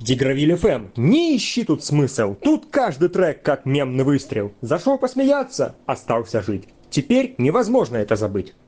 Дигравиль ФМ. Не ищи тут смысл. Тут каждый трек как мемный выстрел. Зашел посмеяться, остался жить. Теперь невозможно это забыть.